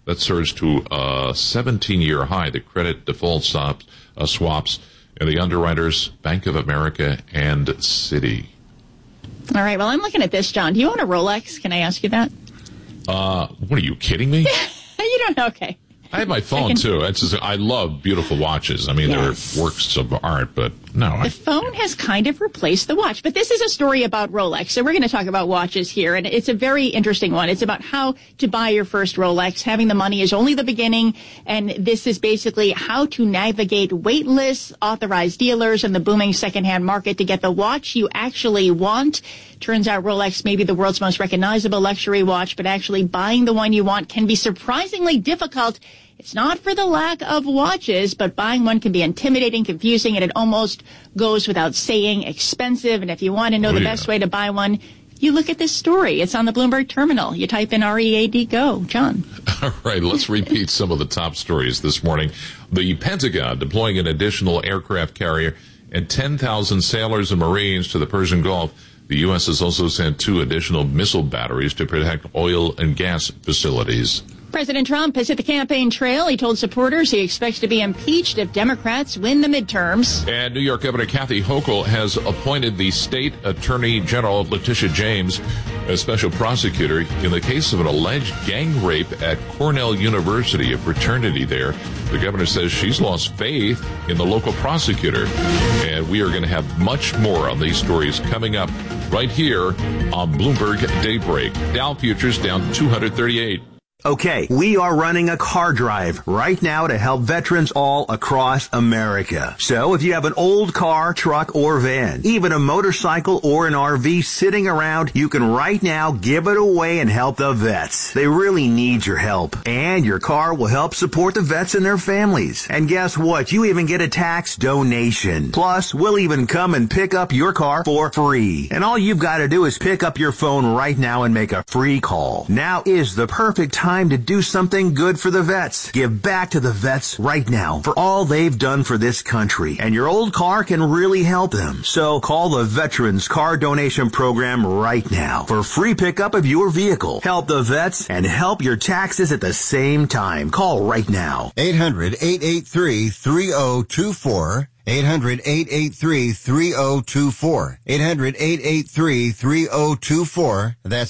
That surged to a 17-year high. The credit default swaps and the underwriters, Bank of America and Citi. All right. Well, I'm looking at this, John. Do you own a Rolex? Can I ask you that? What are you kidding me? You don't know. Okay. I have my phone, too. It's just, I love beautiful watches. I mean, Yes. They're works of art, but no. The phone has kind of replaced the watch. But this is a story about Rolex. So we're going to talk about watches here. And it's a very interesting one. It's about how to buy your first Rolex. Having the money is only the beginning. And this is basically how to navigate wait lists, authorized dealers, and the booming secondhand market to get the watch you actually want. Turns out Rolex may be the world's most recognizable luxury watch, but actually buying the one you want can be surprisingly difficult. It's not for the lack of watches, but buying one can be intimidating, confusing, and it almost goes without saying expensive. And if you want to know the best way to buy one, you look at this story. It's on the Bloomberg terminal. You type in READ GO. John. All right, let's repeat some of the top stories this morning. The Pentagon deploying an additional aircraft carrier and 10,000 sailors and Marines to the Persian Gulf. The U.S. has also sent 2 additional missile batteries to protect oil and gas facilities. President Trump has hit the campaign trail. He told supporters he expects to be impeached if Democrats win the midterms. And New York Governor Kathy Hochul has appointed the state attorney general, Letitia James, as special prosecutor in the case of an alleged gang rape at Cornell University, a fraternity there. The governor says she's lost faith in the local prosecutor. And we are going to have much more on these stories coming up right here on Bloomberg Daybreak. Dow futures down 238. Okay, we are running a car drive right now to help veterans all across America. So if you have an old car, truck, or van, even a motorcycle or an RV sitting around, you can right now give it away and help the vets. They really need your help. And your car will help support the vets and their families. And guess what? You even get a tax donation. Plus, we'll even come and pick up your car for free. And all you've got to do is pick up your phone right now and make a free call. Now is the perfect time to do something good for the vets. Give back to the vets right now for all they've done for this country. And your old car can really help them. So call the Veterans Car Donation Program right now for free pickup of your vehicle. Help the vets and help your taxes at the same time. Call right now. 800-883-3024. 800-883-3024. 800-883-3024. That's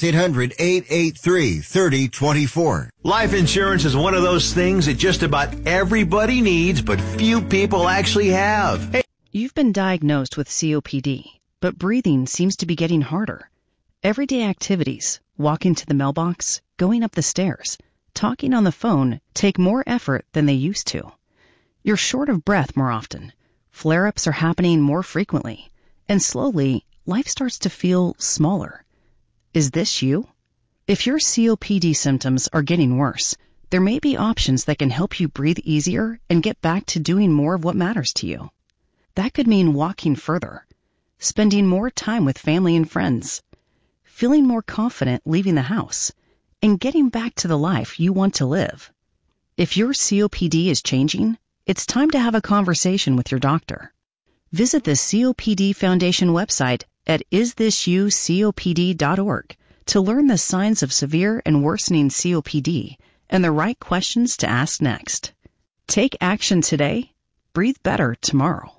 800-883-3024. Life insurance is one of those things that just about everybody needs, but few people actually have. You've been diagnosed with COPD, but breathing seems to be getting harder. Everyday activities, walking to the mailbox, going up the stairs, talking on the phone take more effort than they used to. You're short of breath more often. Flare-ups are happening more frequently, and slowly, life starts to feel smaller. Is this you? If your COPD symptoms are getting worse, there may be options that can help you breathe easier and get back to doing more of what matters to you. That could mean walking further, spending more time with family and friends, feeling more confident leaving the house, and getting back to the life you want to live. If your COPD is changing, it's time to have a conversation with your doctor. Visit the COPD Foundation website at isthisyoucopd.org to learn the signs of severe and worsening COPD and the right questions to ask next. Take action today. Breathe better tomorrow.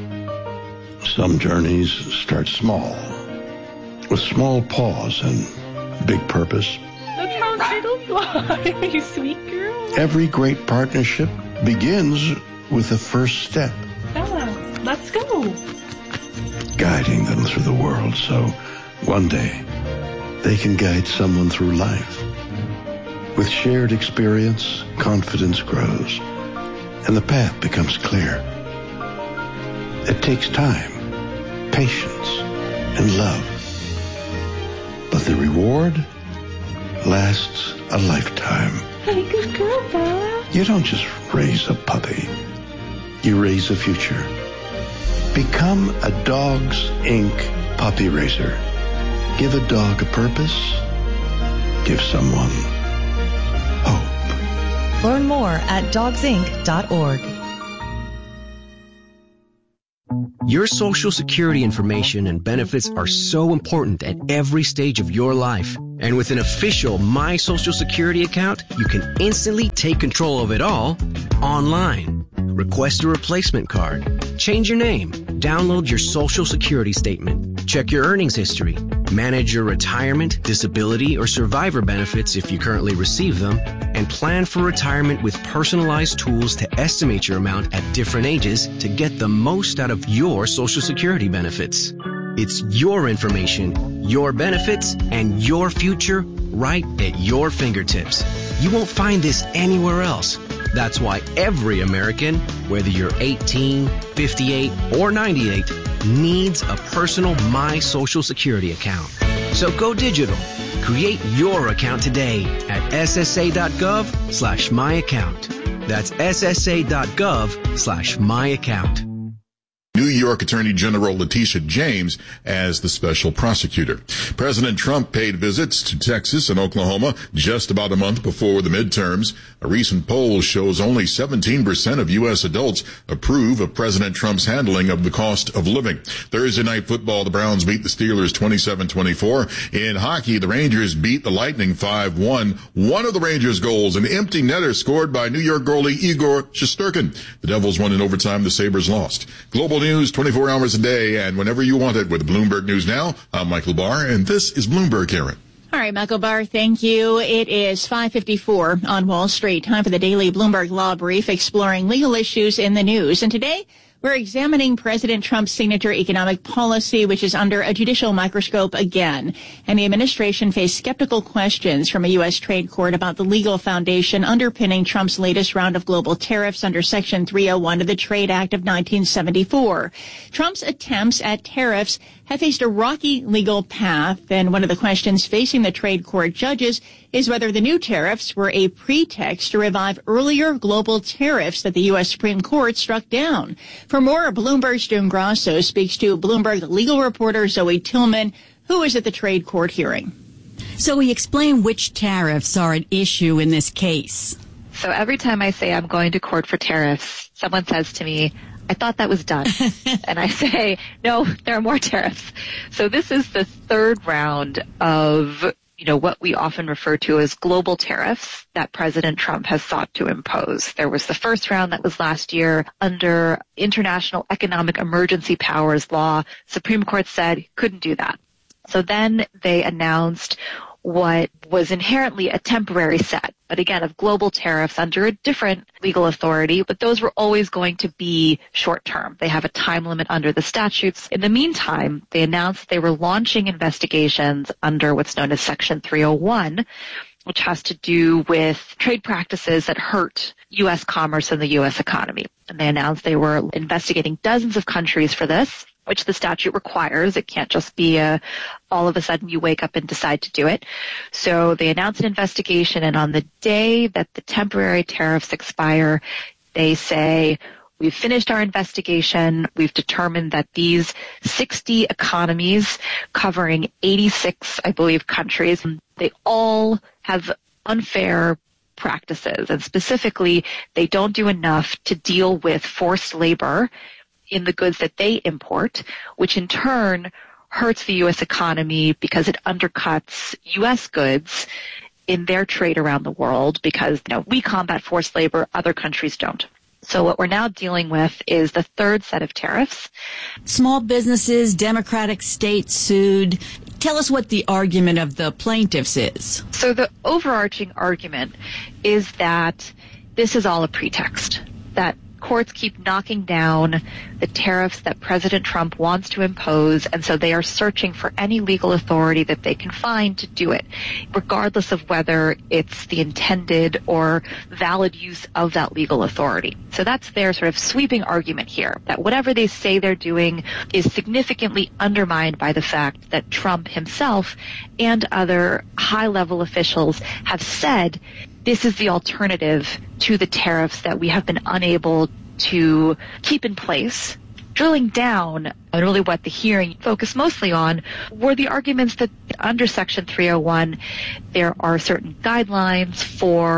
Some journeys start small, with small pause and big purpose. Look how little you are, you sweet girl. Every great partnership begins with the first step. Bella, let's go. Guiding them through the world so one day they can guide someone through life. With shared experience, confidence grows, and the path becomes clear. It takes time, patience, and love. But the reward lasts a lifetime. Hey, good girl, Bella. You don't just raise a puppy. You raise a future. Become a Dogs Inc. puppy raiser. Give a dog a purpose. Give someone hope. Learn more at dogsinc.org. Your Social Security information and benefits are so important at every stage of your life. And with an official My Social Security account, you can instantly take control of it all online. Request a replacement card, change your name, download your Social Security statement, check your earnings history, manage your retirement, disability, or survivor benefits if you currently receive them, and plan for retirement with personalized tools to estimate your amount at different ages to get the most out of your Social Security benefits. It's your information, your benefits, and your future right at your fingertips. You won't find this anywhere else. That's why every American, whether you're 18, 58, or 98, needs a personal My Social Security account. So go digital. Create your account today at ssa.gov/myaccount. That's ssa.gov/myaccount. New York Attorney General Letitia James as the special prosecutor. President Trump paid visits to Texas and Oklahoma just about a month before the midterms. A recent poll shows only 17% of U.S. adults approve of President Trump's handling of the cost of living. Thursday night football, the Browns beat the Steelers 27-24. In hockey, the Rangers beat the Lightning 5-1. One of the Rangers' goals, an empty netter scored by New York goalie Igor Shesterkin. The Devils won in overtime. The Sabres lost. Global news 24 hours a day and whenever you want it with Bloomberg News Now. I'm Michael Barr, and this is Bloomberg Hearing. All right, Michael Barr, thank you. It is 5:54 on Wall Street. Time for the daily Bloomberg Law Brief, exploring legal issues in the news. And today, we're examining President Trump's signature economic policy, which is under a judicial microscope again. And the administration faced skeptical questions from a U.S. trade court about the legal foundation underpinning Trump's latest round of global tariffs under Section 301 of the Trade Act of 1974. Trump's attempts at tariffs have faced a rocky legal path, and one of the questions facing the trade court judges is whether the new tariffs were a pretext to revive earlier global tariffs that the U.S. Supreme Court struck down. For more, Bloomberg's June Grasso speaks to Bloomberg legal reporter Zoe Tillman, who was at the trade court hearing. Zoe, explain which tariffs are at issue in this case. So every time I say I'm going to court for tariffs, someone says to me, I thought that was done. And I say, no, there are more tariffs. So this is the third round of, what we often refer to as global tariffs that President Trump has sought to impose. There was the first round that was last year under International Economic Emergency Powers Law. Supreme Court said couldn't do that. So then they announced what was inherently a temporary set, but again, of global tariffs under a different legal authority, but those were always going to be short term. They have a time limit under the statutes. In the meantime, they announced they were launching investigations under what's known as Section 301, which has to do with trade practices that hurt U.S. commerce and the U.S. economy. And they announced they were investigating dozens of countries for this, which the statute requires. It can't just be all of a sudden you wake up and decide to do it. So they announced an investigation, and on the day that the temporary tariffs expire, they say, we've finished our investigation. We've determined that these 60 economies covering 86, I believe, countries, they all have unfair practices. And specifically, they don't do enough to deal with forced labor in the goods that they import, which in turn hurts the U.S. economy because it undercuts U.S. goods in their trade around the world because, we combat forced labor, other countries don't. So what we're now dealing with is the third set of tariffs. Small businesses, Democratic states sued. Tell us what the argument of the plaintiffs is. So the overarching argument is that this is all a pretext, that courts keep knocking down the tariffs that President Trump wants to impose, and so they are searching for any legal authority that they can find to do it, regardless of whether it's the intended or valid use of that legal authority. So that's their sort of sweeping argument here, that whatever they say they're doing is significantly undermined by the fact that Trump himself and other high-level officials have said this is the alternative to the tariffs that we have been unable to keep in place. Drilling down on really what the hearing focused mostly on were the arguments that under Section 301, there are certain guidelines for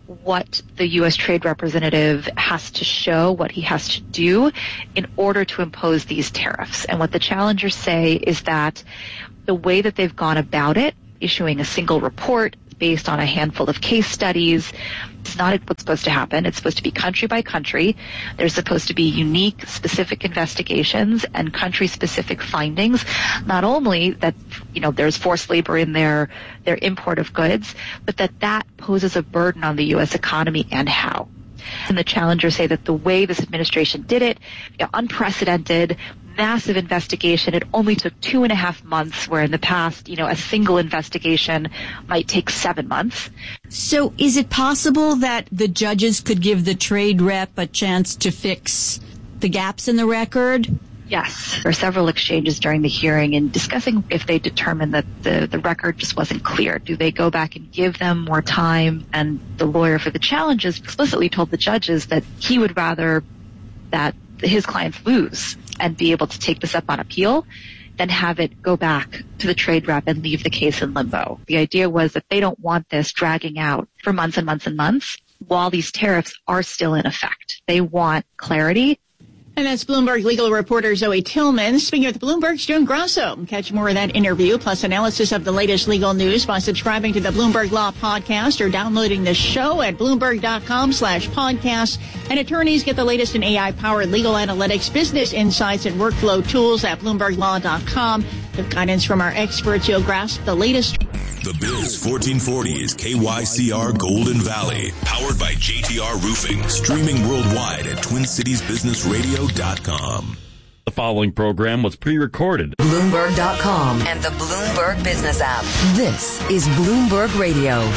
what the U.S. trade representative has to show, what he has to do in order to impose these tariffs. And what the challengers say is that the way that they've gone about it, issuing a single report based on a handful of case studies, it's not what's supposed to happen. It's supposed to be country by country. There's supposed to be unique, specific investigations and country-specific findings. Not only that, there's forced labor in their import of goods, but that poses a burden on the U.S. economy and how. And the challengers say that the way this administration did it, unprecedented, massive investigation. It only took 2.5 months, where in the past, a single investigation might take 7 months. So is it possible that the judges could give the trade rep a chance to fix the gaps in the record? Yes. There are several exchanges during the hearing in discussing if they determine that the record just wasn't clear. Do they go back and give them more time? And the lawyer for the challenges explicitly told the judges that he would rather that his clients lose and be able to take this up on appeal than have it go back to the trade rep and leave the case in limbo. The idea was that they don't want this dragging out for months and months and months while these tariffs are still in effect. They want clarity. And that's Bloomberg legal reporter Zoe Tillman speaking with Bloomberg's Joan Grosso. Catch more of that interview plus analysis of the latest legal news by subscribing to the Bloomberg Law Podcast or downloading the show at Bloomberg.com/podcast. And attorneys get the latest in AI-powered legal analytics, business insights, and workflow tools at BloombergLaw.com. With guidance from our experts, you'll grasp the latest. The Biz 1440 is KYCR Golden Valley, powered by JTR Roofing, streaming worldwide at TwinCitiesBusinessRadio.com. The following program was pre-recorded. Bloomberg.com and the Bloomberg Business app. This is Bloomberg Radio.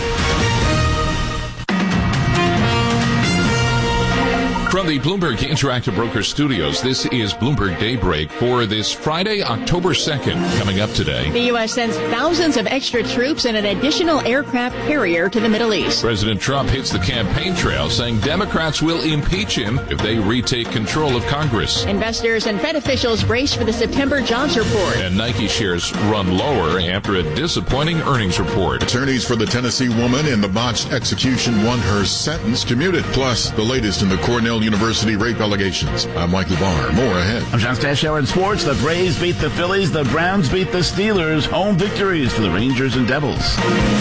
From the Bloomberg Interactive Broker Studios, this is Bloomberg Daybreak for this Friday, October 2nd. Coming up today, the U.S. sends thousands of extra troops and an additional aircraft carrier to the Middle East. President Trump hits the campaign trail, saying Democrats will impeach him if they retake control of Congress. Investors and Fed officials brace for the September jobs report. And Nike shares run lower after a disappointing earnings report. Attorneys for the Tennessee woman in the botched execution won her sentence commuted. Plus, the latest in the Cornell University rape allegations. I'm Michael Barr. More ahead. I'm John Stashower in sports. The Braves beat the Phillies. The Browns beat the Steelers. Home victories for the Rangers and Devils.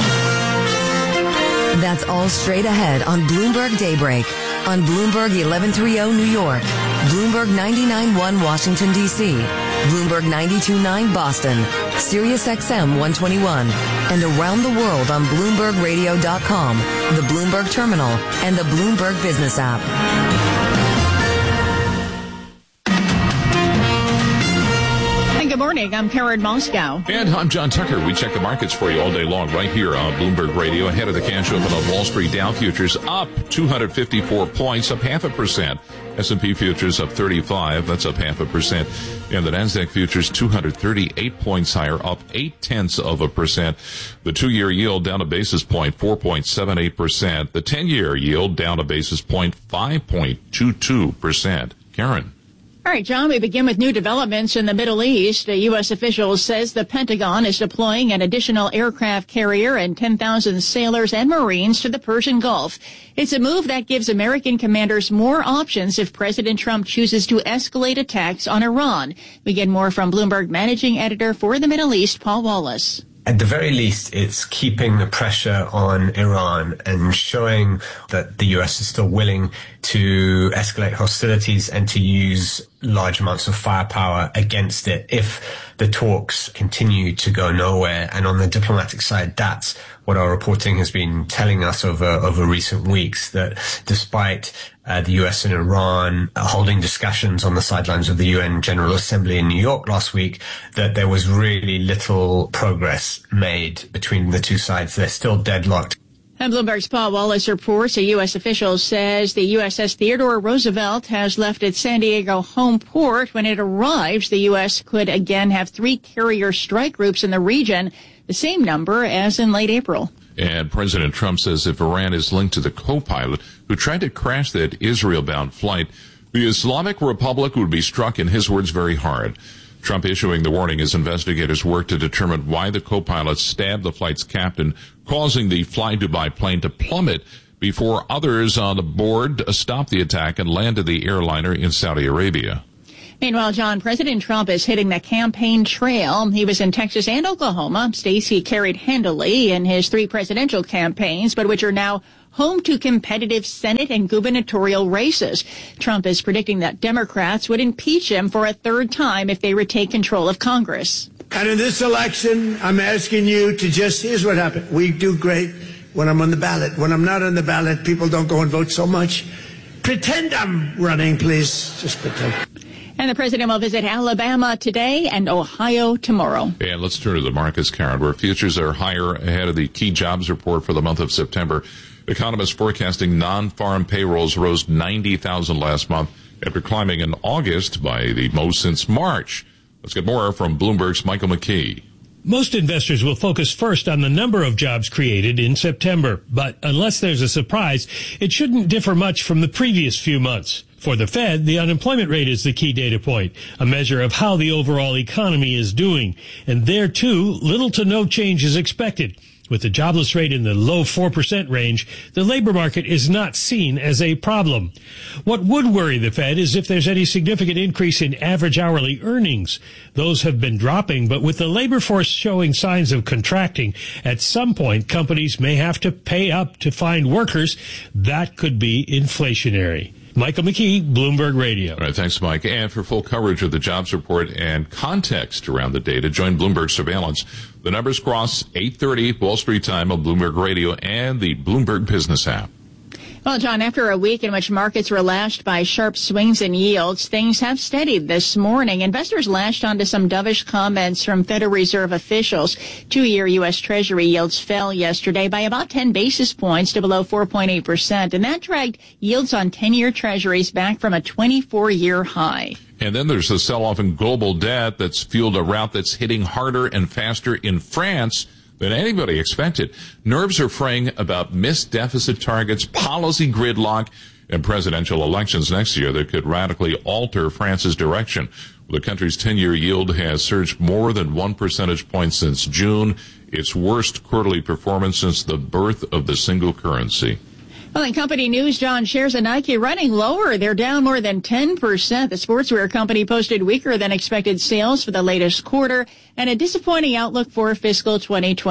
That's all straight ahead on Bloomberg Daybreak. On Bloomberg 1130 New York. Bloomberg 99.1 Washington, D.C. Bloomberg 92.9 Boston. Sirius XM 121. And around the world on BloombergRadio.com, the Bloomberg Terminal, and the Bloomberg Business app. Good morning. I'm Karen Moscow. And I'm John Tucker. We check the markets for you all day long right here on Bloomberg Radio. Ahead of the cash open on Wall Street, Dow futures up 254 points, up 0.5%. S&P futures up 35. That's up 0.5%. And the Nasdaq futures 238 points higher, up 0.8%. The 2-year yield down a basis point, 4.78%. The 10-year yield down a basis point, 5.22%. Karen. All right, John, we begin with new developments in the Middle East. A U.S. official says the Pentagon is deploying an additional aircraft carrier and 10,000 sailors and Marines to the Persian Gulf. It's a move that gives American commanders more options if President Trump chooses to escalate attacks on Iran. We get more from Bloomberg managing editor for the Middle East, Paul Wallace. At the very least, it's keeping the pressure on Iran and showing that the U.S. is still willing to escalate hostilities and to use large amounts of firepower against it if the talks continue to go nowhere. And on the diplomatic side, that's what our reporting has been telling us over recent weeks, that despite the U.S. and Iran holding discussions on the sidelines of the UN General Assembly in New York last week, that there was really little progress made between the two sides. They're still deadlocked. And Bloomberg's Paul Wallace reports a U.S. official says the USS Theodore Roosevelt has left its San Diego home port. When it arrives, the U.S. could again have 3 carrier strike groups in the region, the same number as in late April. And President Trump says if Iran is linked to the co-pilot who tried to crash that Israel-bound flight, the Islamic Republic would be struck, in his words, very hard. Trump issuing the warning as investigators work to determine why the co-pilot stabbed the flight's captain, causing the fly-Dubai plane to plummet before others on the board stopped the attack and landed the airliner in Saudi Arabia. Meanwhile, John, President Trump is hitting the campaign trail. He was in Texas and Oklahoma, states he carried handily in his 3 presidential campaigns, but which are now home to competitive Senate and gubernatorial races. Trump is predicting that Democrats would impeach him for a 3rd time if they retake control of Congress. And in this election, I'm asking you to here's what happened. We do great when I'm on the ballot. When I'm not on the ballot, people don't go and vote so much. Pretend I'm running, please. Just pretend. And the president will visit Alabama today and Ohio tomorrow. And let's turn to the markets, Karen, where futures are higher ahead of the key jobs report for the month of September. Economists forecasting non-farm payrolls rose 90,000 last month after climbing in August by the most since March. Let's get more from Bloomberg's Michael McKee. Most investors will focus first on the number of jobs created in September, but unless there's a surprise, it shouldn't differ much from the previous few months. For the Fed, the unemployment rate is the key data point, a measure of how the overall economy is doing. And there, too, little to no change is expected. With the jobless rate in the low 4% range, the labor market is not seen as a problem. What would worry the Fed is if there's any significant increase in average hourly earnings. Those have been dropping, but with the labor force showing signs of contracting, at some point companies may have to pay up to find workers. That could be inflationary. Michael McKee, Bloomberg Radio. All right, thanks, Mike. And for full coverage of the jobs report and context around the data, join Bloomberg Surveillance. The numbers cross 8:30 Wall Street time on Bloomberg Radio and the Bloomberg Business app. Well, John, after a week in which markets were lashed by sharp swings in yields, things have steadied this morning. Investors lashed onto some dovish comments from Federal Reserve officials. 2-year U.S. Treasury yields fell yesterday by about 10 basis points to below 4.8%, and that dragged yields on 10-year Treasuries back from a 24-year high. And then there's the sell-off in global debt that's fueled a rout that's hitting harder and faster in France than anybody expected. Nerves are fraying about missed deficit targets, policy gridlock, and presidential elections next year that could radically alter France's direction. The country's 10-year yield has surged more than 1 percentage point since June, its worst quarterly performance since the birth of the single currency. Well, in company news, John, shares of Nike running lower. They're down more than 10%. The sportswear company posted weaker than expected sales for the latest quarter and a disappointing outlook for fiscal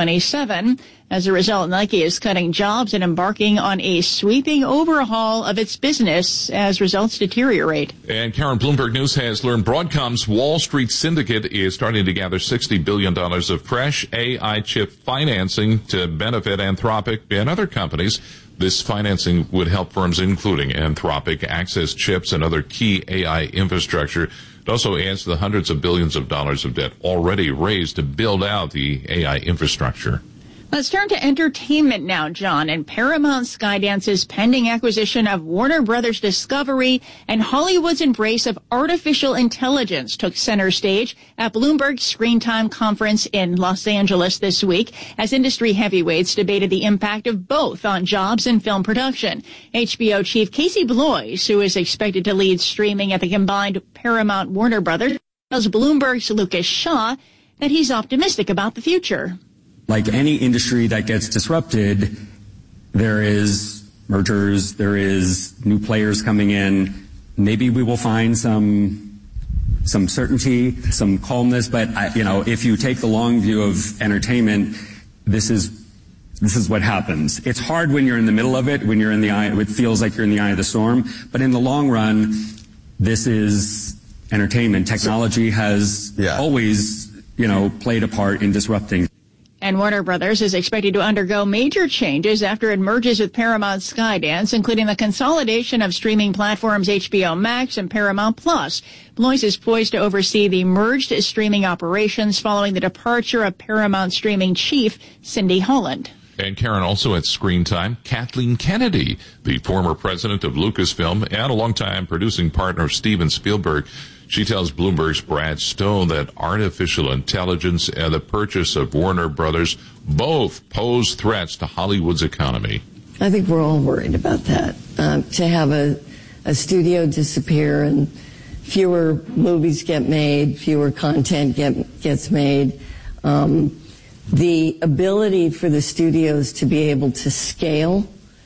2027. As a result, Nike is cutting jobs and embarking on a sweeping overhaul of its business as results deteriorate. And Karen, Bloomberg News has learned Broadcom's Wall Street syndicate is starting to gather $60 billion of fresh AI chip financing to benefit Anthropic and other companies. This financing would help firms including Anthropic access chips and other key AI infrastructure. It also adds to the hundreds of billions of dollars of debt already raised to build out the AI infrastructure. Let's turn to entertainment now, John. And Paramount Skydance's pending acquisition of Warner Brothers Discovery and Hollywood's embrace of artificial intelligence took center stage at Bloomberg's Screen Time conference in Los Angeles this week as industry heavyweights debated the impact of both on jobs and film production. HBO chief Casey Bloys, who is expected to lead streaming at the combined Paramount Warner Brothers, tells Bloomberg's Lucas Shaw that he's optimistic about the future. Like any industry that gets disrupted, there is mergers, there is new players coming in. Maybe we will find some certainty, some calmness, but if you take the long view of entertainment, this is what happens. It's hard when you're in the middle of it, when you're in the eye, it feels like you're in the eye of the storm, but in the long run, this is entertainment. Technology has always, played a part in disrupting. And Warner Brothers is expected to undergo major changes after it merges with Paramount Skydance, including the consolidation of streaming platforms HBO Max and Paramount Plus. Bloys is poised to oversee the merged streaming operations following the departure of Paramount streaming chief Cindy Holland. And Karen, also at Screen Time, Kathleen Kennedy, the former president of Lucasfilm and a longtime producing partner of Steven Spielberg. She tells Bloomberg's Brad Stone that artificial intelligence and the purchase of Warner Brothers both pose threats to Hollywood's economy. I think we're all worried about that. To have a studio disappear and fewer movies get made, fewer content gets made. The ability for the studios to be able to scale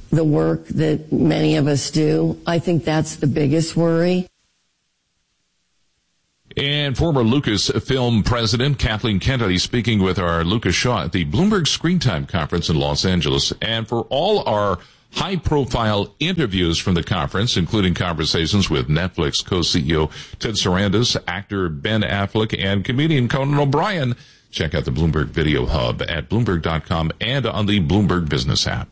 the work that many of us do. I think that's the biggest worry. And former Lucasfilm president Kathleen Kennedy speaking with our Lucas Shaw at the Bloomberg Screen Time Conference in Los Angeles. And for all our high-profile interviews from the conference, including conversations with Netflix co-CEO Ted Sarandos, actor Ben Affleck, and comedian Conan O'Brien, check out the Bloomberg Video Hub at Bloomberg.com and on the Bloomberg Business app.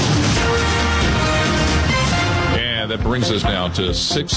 And that brings us now to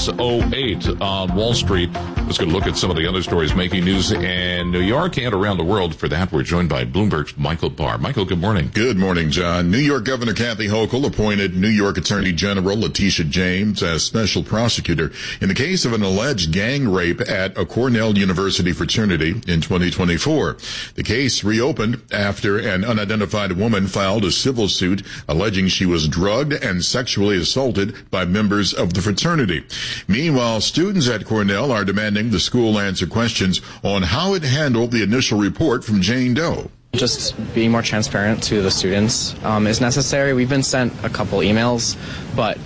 6:08 on Wall Street. Let's go look at some of the other stories making news in New York and around the world. For that, we're joined by Bloomberg's Michael Barr. Michael, good morning. Good morning, John. New York Governor Kathy Hochul appointed New York Attorney General Letitia James as special prosecutor in the case of an alleged gang rape at a Cornell University fraternity in 2024. The case reopened after an unidentified woman filed a civil suit alleging she was drugged and sexually assaulted by members of the fraternity. Meanwhile, students at Cornell are demanding the school answer questions on how it handled the initial report from Jane Doe. Just being more transparent to the students is necessary. We've been sent a couple emails, but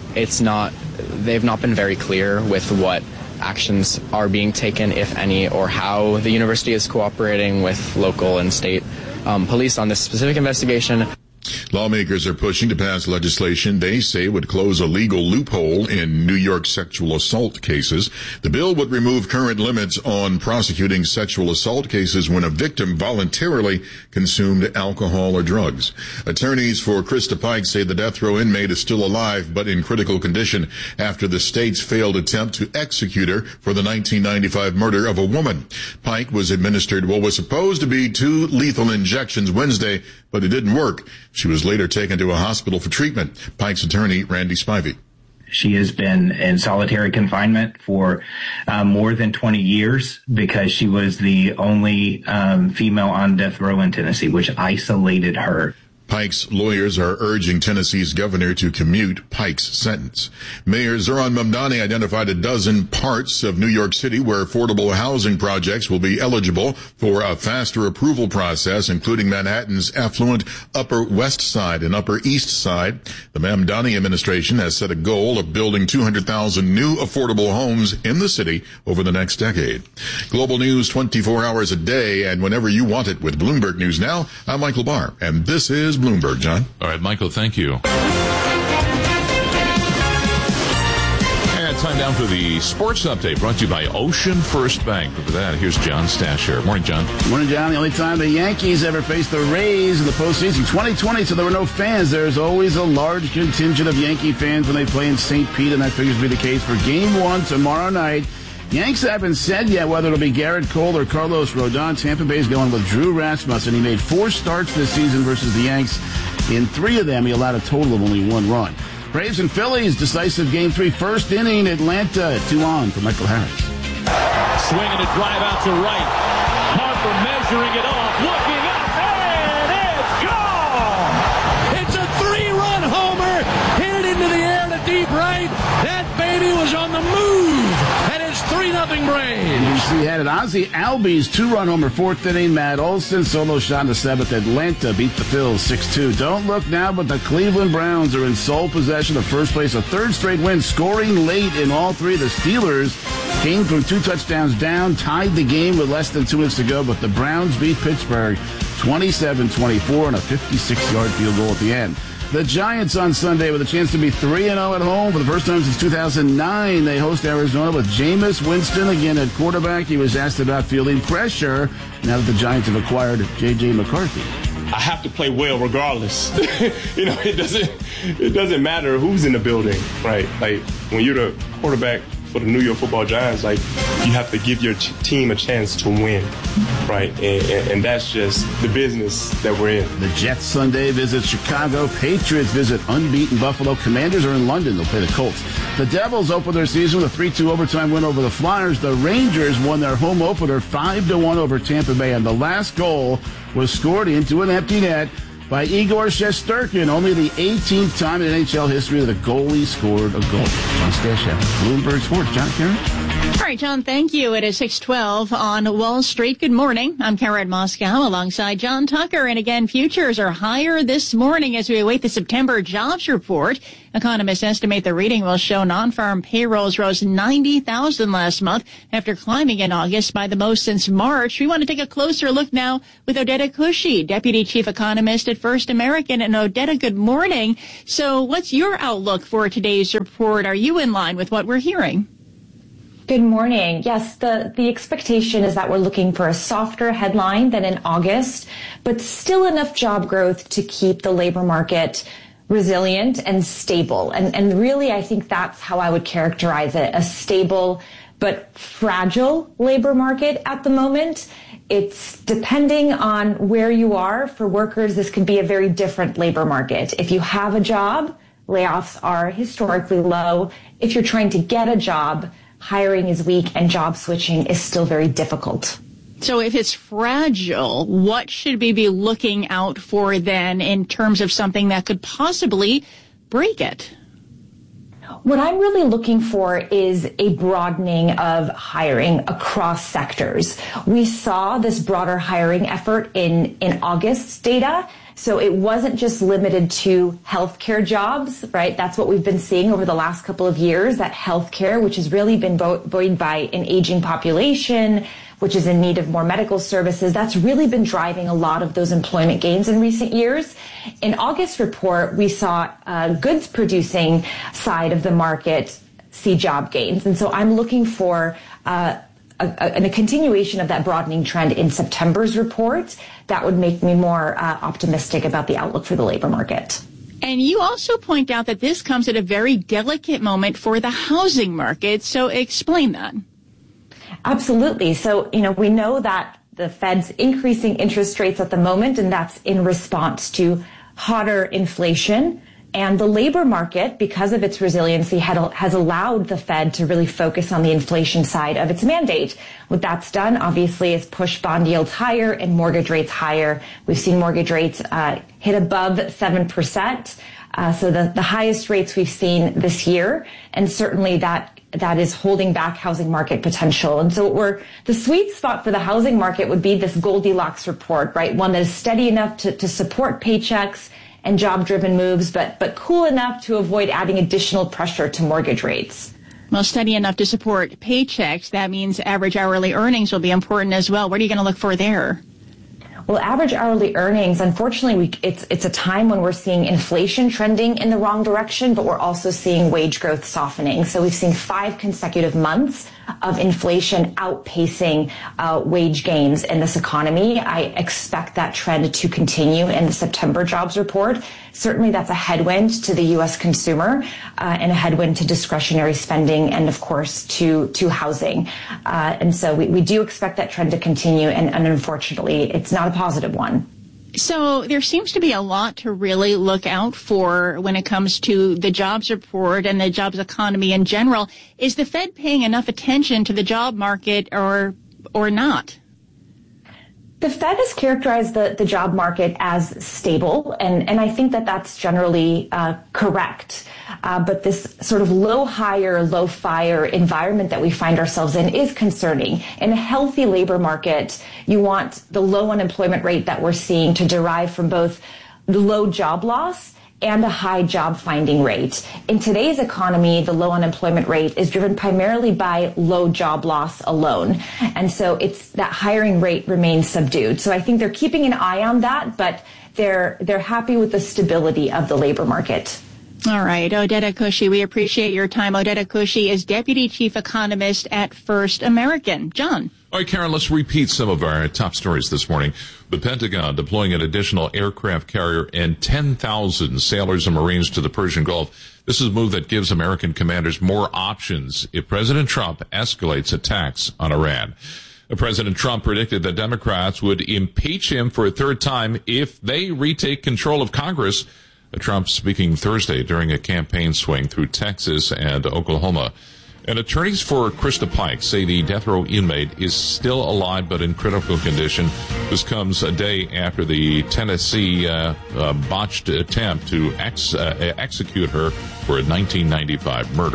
they've not been very clear with what actions are being taken, if any, or how the university is cooperating with local and state police on this specific investigation. Lawmakers are pushing to pass legislation they say would close a legal loophole in New York sexual assault cases. The bill would remove current limits on prosecuting sexual assault cases when a victim voluntarily consumed alcohol or drugs. Attorneys for Krista Pike say the death row inmate is still alive but in critical condition after the state's failed attempt to execute her for the 1995 murder of a woman. Pike was administered what was supposed to be 2 lethal injections Wednesday, but it didn't work. She was later taken to a hospital for treatment. Pike's attorney, Randy Spivey. She has been in solitary confinement for more than 20 years because she was the only female on death row in Tennessee, which isolated her. Pike's lawyers are urging Tennessee's governor to commute Pike's sentence. Mayor Zohran Mamdani identified a dozen parts of New York City where affordable housing projects will be eligible for a faster approval process, including Manhattan's affluent Upper West Side and Upper East Side. The Mamdani administration has set a goal of building 200,000 new affordable homes in the city over the next decade. Global news 24 hours a day and whenever you want it with Bloomberg News Now. I'm Michael Barr, and this is Bloomberg, John. All right, Michael, thank you. And time down for the sports update brought to you by Ocean First Bank. For that, here's John Stasher. Morning, John. Morning, John. The only time the Yankees ever faced the Rays in the postseason, 2020, so there were no fans. There's always a large contingent of Yankee fans when they play in St. Pete, and that figures to be the case for Game 1 tomorrow night. Yanks haven't said yet whether it'll be Garrett Cole or Carlos Rodon. Tampa Bay's going with Drew Rasmussen. He made 4 starts this season versus the Yanks. In 3 of them, he allowed a total of only 1 run. Braves and Phillies, decisive Game 3, first inning, Atlanta, 2-on for Michael Harris. Swinging a drive out to right. Harper measuring it off, looking up, and it's gone! It's a 3-run homer, hit it into the air to deep right. That baby was on the move. 3-0 Braves. NBC had it. Ozzie Albies 2-run homer, 4th inning. Matt Olson solo shot in the 7th. Atlanta beat the Phils 6-2. Don't look now, but the Cleveland Browns are in sole possession of first place, a 3rd straight win, scoring late in all 3. The Steelers came from 2 touchdowns down, tied the game with less than 2 minutes to go, but the Browns beat Pittsburgh 27-24 on a 56-yard field goal at the end. The Giants on Sunday with a chance to be 3-0 at home for the first time since 2009. They host Arizona with Jameis Winston again at quarterback. He was asked about fielding pressure now that the Giants have acquired J.J. McCarthy. I have to play well regardless. It doesn't matter who's in the building, right? Like when you're the quarterback for the New York Football Giants, like you have to give your team a chance to win, right? And that's just the business that we're in. The Jets Sunday visit Chicago. Patriots visit unbeaten Buffalo. Commanders are in London. They'll play the Colts. The Devils open their season with a 3-2 overtime win over the Flyers. The Rangers won their home opener 5-1 over Tampa Bay, and the last goal was scored into an empty net by Igor Shesterkin, only the 18th time in NHL history that a goalie scored a goal. John Stasher, Bloomberg Sports. John Karen. All right, John, thank you. It is 6:12 on Wall Street. Good morning. I'm Karen Moscow alongside John Tucker. And again, futures are higher this morning as we await the September jobs report. Economists estimate the reading will show non-farm payrolls rose 90,000 last month after climbing in August by the most since March. We want to take a closer look now with Odetta Cushy, Deputy Chief Economist at First American. And Odetta, good morning. So what's your outlook for today's report? Are you in line with what we're hearing? Good morning. Yes, the expectation is that we're looking for a softer headline than in August, but still enough job growth to keep the labor market resilient and stable. And really, I think that's how I would characterize it, a stable but fragile labor market at the moment. It's depending on where you are. For workers, this could be a very different labor market. If you have a job, layoffs are historically low. If you're trying to get a job, hiring is weak and job switching is still very difficult. So if it's fragile, what should we be looking out for then in terms of something that could possibly break it? What I'm really looking for is a broadening of hiring across sectors. We saw this broader hiring effort in August's data. So it wasn't just limited to healthcare jobs, right? That's what we've been seeing over the last couple of years, that healthcare, which has really been buoyed by an aging population, which is in need of more medical services, that's really been driving a lot of those employment gains in recent years. In August's report, we saw goods producing side of the market see job gains. And so I'm looking for a continuation of that broadening trend in September's report. That would make me more optimistic about the outlook for the labor market. And you also point out that this comes at a very delicate moment for the housing market. So explain that. Absolutely. So, we know that the Fed's increasing interest rates at the moment, and that's in response to hotter inflation. And the labor market, because of its resiliency, has allowed the Fed to really focus on the inflation side of its mandate. What that's done, obviously, is push bond yields higher and mortgage rates higher. We've seen mortgage rates hit above 7%, so the highest rates we've seen this year, and certainly that is holding back housing market potential. And so the sweet spot for the housing market would be this Goldilocks report, right? One that is steady enough to support paychecks and job-driven moves, but cool enough to avoid adding additional pressure to mortgage rates. Well, steady enough to support paychecks, that means average hourly earnings will be important as well. What are you going to look for there? Well, average hourly earnings, unfortunately, it's a time when we're seeing inflation trending in the wrong direction, but we're also seeing wage growth softening. So we've seen 5 consecutive months of inflation outpacing wage gains in this economy. I expect that trend to continue in the September jobs report. Certainly that's a headwind to the U.S. consumer and a headwind to discretionary spending and, of course, to housing. And so we do expect that trend to continue, and unfortunately, it's not a positive one. So there seems to be a lot to really look out for when it comes to the jobs report and the jobs economy in general. Is the Fed paying enough attention to the job market or not? The Fed has characterized the job market as stable, and I think that that's generally correct. But this sort of low hire, low fire environment that we find ourselves in is concerning. In a healthy labor market, you want the low unemployment rate that we're seeing to derive from both the low job loss and a high job finding rate. In today's economy, the low unemployment rate is driven primarily by low job loss alone. And so it's that hiring rate remains subdued. So I think they're keeping an eye on that, but they're happy with the stability of the labor market. All right, Odetta Cushy, we appreciate your time. Odetta Cushy is Deputy Chief Economist at First American. John. All right, Karen, let's repeat some of our top stories this morning. The Pentagon deploying an additional aircraft carrier and 10,000 sailors and Marines to the Persian Gulf. This is a move that gives American commanders more options if President Trump escalates attacks on Iran. President Trump predicted that Democrats would impeach him for a third time if they retake control of Congress. Trump speaking Thursday during a campaign swing through Texas and Oklahoma. And attorneys for Krista Pike say the death row inmate is still alive but in critical condition. This comes a day after the Tennessee botched attempt to execute her for a 1995 murder.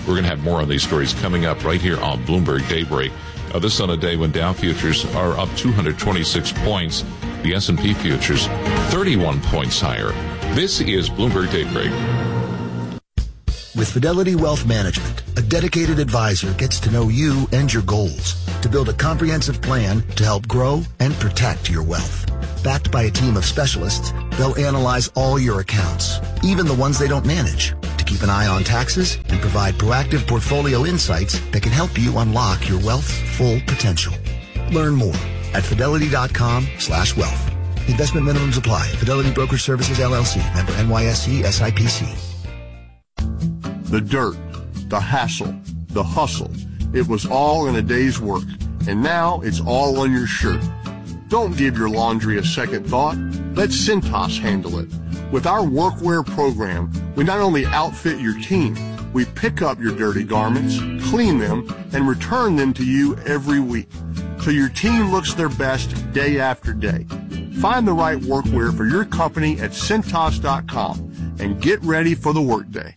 We're going to have more on these stories coming up right here on Bloomberg Daybreak. This on a day when Dow futures are up 226 points. The S&P futures 31 points higher. This is Bloomberg Daybreak. With Fidelity Wealth Management, a dedicated advisor gets to know you and your goals to build a comprehensive plan to help grow and protect your wealth. Backed by a team of specialists, they'll analyze all your accounts, even the ones they don't manage, to keep an eye on taxes and provide proactive portfolio insights that can help you unlock your wealth's full potential. Learn more at fidelity.com/wealth. Investment minimums apply. Fidelity Brokerage Services, LLC. Member NYSE SIPC. The dirt, the hassle, the hustle. It was all in a day's work, and now it's all on your shirt. Don't give your laundry a second thought. Let Cintas handle it. With our workwear program, we not only outfit your team, we pick up your dirty garments, clean them, and return them to you every week, so your team looks their best day after day. Find the right workwear for your company at Cintas.com and get ready for the workday.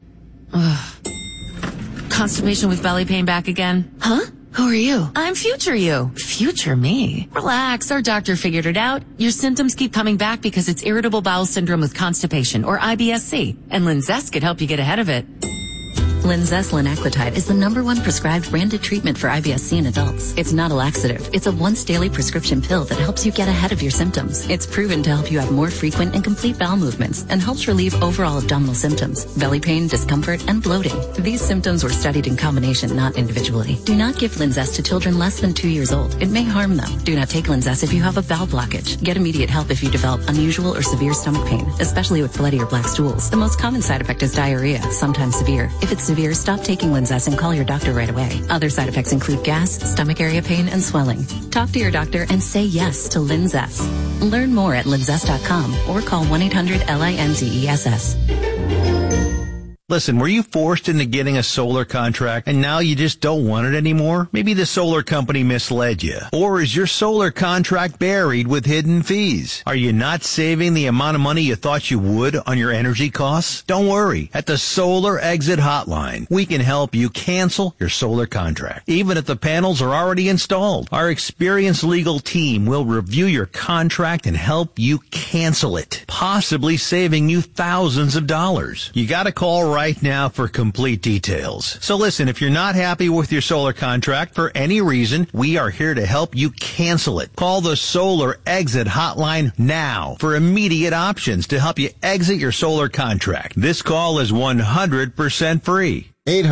Constipation with belly pain back again? Huh? Who are you? I'm Future You. Future me? Relax, our doctor figured it out. Your symptoms keep coming back because it's irritable bowel syndrome with constipation, or IBS-C, and Linzess could help you get ahead of it. Linzess linaclotide is the #1 prescribed branded treatment for IBS-C in adults. It's not a laxative. It's a once daily prescription pill that helps you get ahead of your symptoms. It's proven to help you have more frequent and complete bowel movements and helps relieve overall abdominal symptoms, belly pain, discomfort, and bloating. These symptoms were studied in combination, not individually. Do not give Linzess to children less than 2 years old. It may harm them. Do not take Linzess if you have a bowel blockage. Get immediate help if you develop unusual or severe stomach pain, especially with bloody or black stools. The most common side effect is diarrhea, sometimes severe. If it's severe, stop taking Linzess and call your doctor right away. Other side effects include gas, stomach area pain, and swelling. Talk to your doctor and say yes to Linzess. Learn more at linzess.com or call 1-800-LINZESS. Listen, were you forced into getting a solar contract and now you just don't want it anymore? Maybe the solar company misled you. Or is your solar contract buried with hidden fees? Are you not saving the amount of money you thought you would on your energy costs? Don't worry. At the Solar Exit Hotline, we can help you cancel your solar contract, even if the panels are already installed. Our experienced legal team will review your contract and help you cancel it, possibly saving you thousands of dollars. You gotta call right now for complete details. So listen, if you're not happy with your solar contract for any reason, we are here to help you cancel it. Call the Solar Exit Hotline now for immediate options to help you exit your solar contract. This call is 100% free.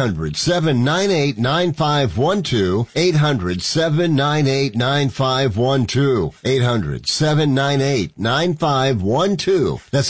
800-798-9512. 800-798-9512. 800-798-9512. That's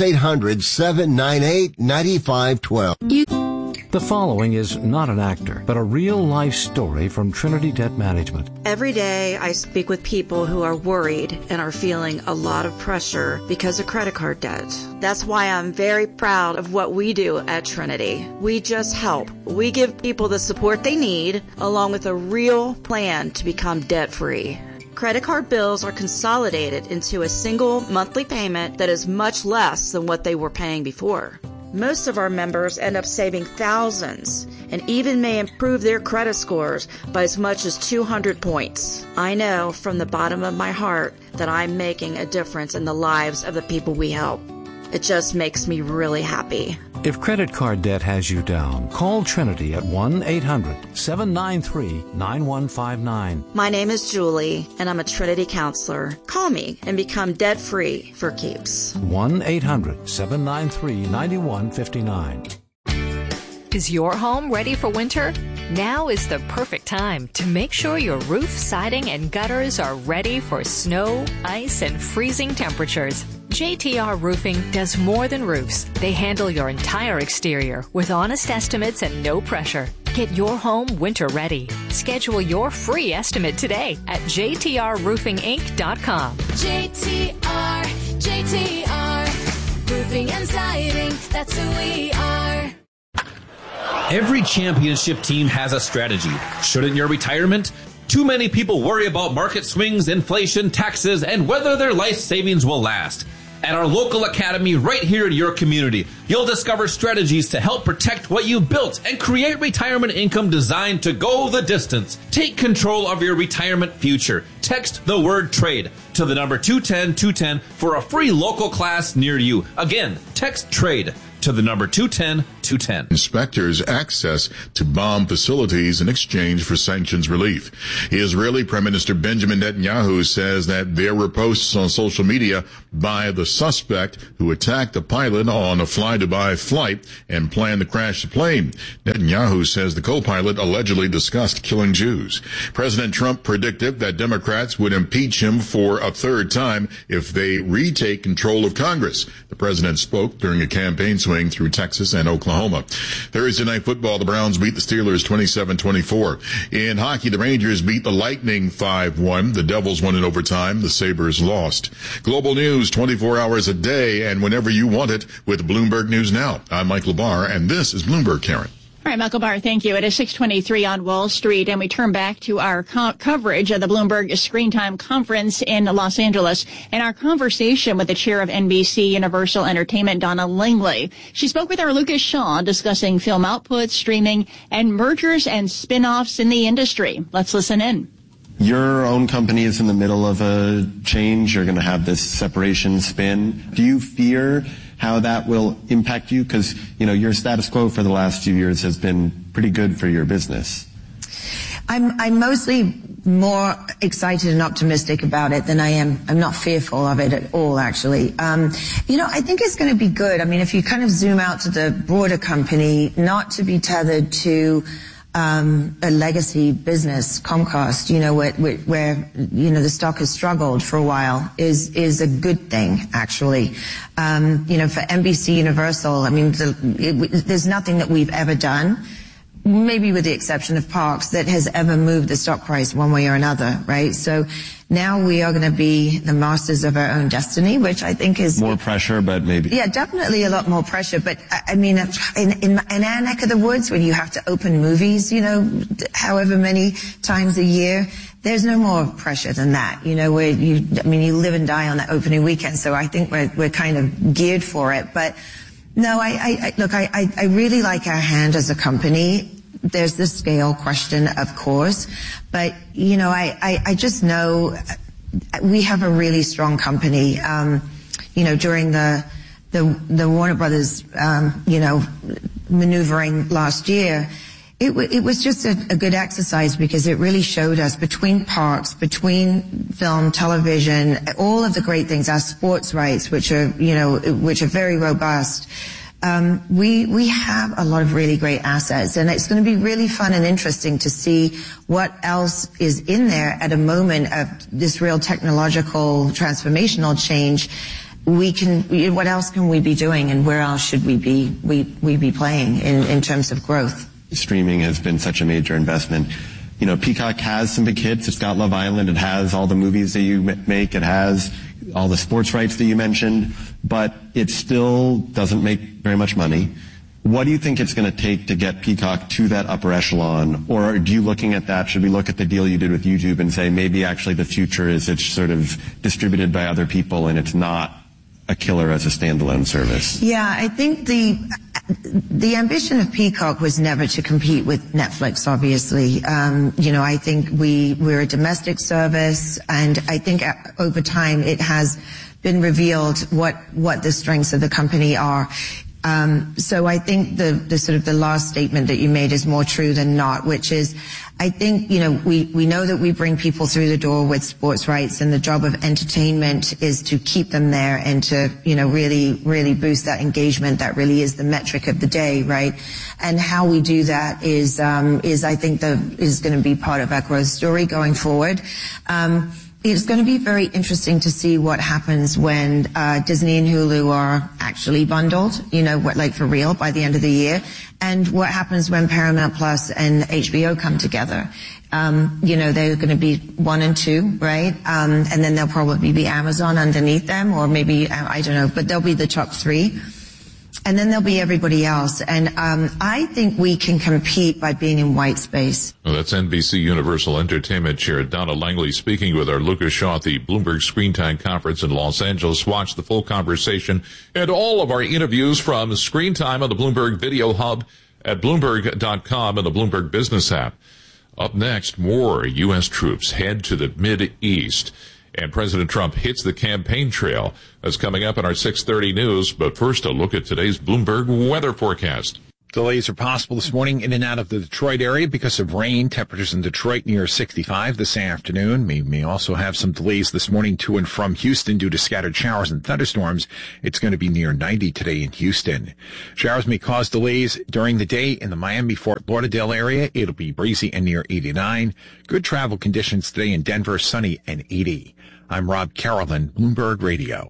800-798-9512. The following is not an actor, but a real-life story from Trinity Debt Management. Every day I speak with people who are worried and are feeling a lot of pressure because of credit card debt. That's why I'm very proud of what we do at Trinity. We just help. We give people the support they need, along with a real plan to become debt-free. Credit card bills are consolidated into a single monthly payment that is much less than what they were paying before. Most of our members end up saving thousands and even may improve their credit scores by as much as 200 points. I know from the bottom of my heart that I'm making a difference in the lives of the people we help. It just makes me really happy. If credit card debt has you down, call Trinity at 1-800-793-9159. My name is Julie, and I'm a Trinity counselor. Call me and become debt-free for keeps. 1-800-793-9159. Is your home ready for winter? Now is the perfect time to make sure your roof, siding, and gutters are ready for snow, ice, and freezing temperatures. JTR Roofing does more than roofs. They handle your entire exterior with honest estimates and no pressure. Get your home winter ready. Schedule your free estimate today at jtrroofinginc.com. JTR, roofing and siding, that's who we are. Every championship team has a strategy. Shouldn't your retirement? Too many people worry about market swings, inflation, taxes, and whether their life savings will last. At our local academy right here in your community, you'll discover strategies to help protect what you've built and create retirement income designed to go the distance. Take control of your retirement future. Text the word TRADE to the number 210-210 for a free local class near you. Again, text TRADE to the number 210-210. Inspectors access to bomb facilities in exchange for sanctions relief. Israeli Prime Minister Benjamin Netanyahu says that there were posts on social media by the suspect who attacked the pilot on a Fly Dubai flight and planned to crash the plane. Netanyahu says the co-pilot allegedly discussed killing Jews. President Trump predicted that Democrats would impeach him for a third time if they retake control of Congress. The president spoke during a campaign swing through Texas and Oklahoma. Thursday night football, the Browns beat the Steelers 27-24. In hockey, the Rangers beat the Lightning 5-1. The Devils won in overtime. The Sabres lost. Global news 24 hours a day and whenever you want it with Bloomberg News Now. I'm Mike LaBarre, and this is Bloomberg, Karen. All right, Michael Barr, thank you. It is 6:23 on Wall Street, and we turn back to our coverage of the Bloomberg Screen Time Conference in Los Angeles and our conversation with the chair of NBC Universal Entertainment, Donna Langley. She spoke with our Lucas Shaw discussing film output, streaming, and mergers and spin-offs in the industry. Let's listen in. Your own company is in the middle of a change. You're going to have this separation spin. Do you fear how that will impact you? Because, you know, your status quo for the last few years has been pretty good for your business. I'm mostly more excited and optimistic about it than I'm not fearful of it at all, actually. I think it's going to be good. I mean, if you kind of zoom out to the broader company, not to be tethered to a legacy business, Comcast, where the stock has struggled for a while is a good thing, actually. For NBC Universal, I mean, there's nothing that we've ever done, maybe with the exception of Parks, that has ever moved the stock price one way or another, right? So now we are going to be the masters of our own destiny, which I think is more pressure, but maybe. Yeah, definitely a lot more pressure. But I mean, in our neck of the woods, when you have to open movies, however many times a year, there's no more pressure than that. You live and die on that opening weekend. So I think we're kind of geared for it. But no, I really like our hand as a company. There's the scale question, of course, but I just know we have a really strong company. During the Warner Brothers, maneuvering last year, it was just a good exercise because it really showed us between Parks, between film, television, all of the great things, our sports rights, which are very robust. We have a lot of really great assets, and it's going to be really fun and interesting to see what else is in there at a moment of this real technological transformational change. What else can we be doing, and where else should we be playing in terms of growth? Streaming has been such a major investment. Peacock has some big hits. It's got Love Island. It has all the movies that you make. It has all the sports rights that you mentioned, but it still doesn't make very much money. What do you think it's going to take to get Peacock to that upper echelon? Or are you looking at that? Should we look at the deal you did with YouTube and say maybe actually the future is it's sort of distributed by other people and it's not a killer as a standalone service? Yeah, I think the ambition of Peacock was never to compete with Netflix, obviously. I think we're a domestic service, and I think over time it has been revealed what the strengths of the company are. So I think the sort of the last statement that you made is more true than not, which is, I think, we know that we bring people through the door with sports rights, and the job of entertainment is to keep them there and to, really, really boost that engagement. That really is the metric of the day, right? And how we do that is I think is going to be part of our growth story going forward. It's going to be very interesting to see what happens when Disney and Hulu are actually bundled, for real by the end of the year, and what happens when Paramount Plus and HBO come together. They're going to be 1 and 2, right? And then there'll probably be Amazon underneath them, or maybe, I don't know, but they'll be the top 3. And then there'll be everybody else. And I think we can compete by being in white space. Well, that's NBC Universal Entertainment Chair Donna Langley speaking with our Lucas Shaw at the Bloomberg Screen Time Conference in Los Angeles. Watch the full conversation and all of our interviews from Screen Time on the Bloomberg Video Hub at Bloomberg.com and the Bloomberg Business app. Up next, more U.S. troops head to the Mideast. And President Trump hits the campaign trail. That's coming up in our 6:30 news. But first, a look at today's Bloomberg weather forecast. Delays are possible this morning in and out of the Detroit area because of rain. Temperatures in Detroit near 65 this afternoon. We may also have some delays this morning to and from Houston due to scattered showers and thunderstorms. It's going to be near 90 today in Houston. Showers may cause delays during the day in the Miami-Fort Lauderdale area. It'll be breezy and near 89. Good travel conditions today in Denver, sunny and 80. I'm Rob Carolyn, Bloomberg Radio.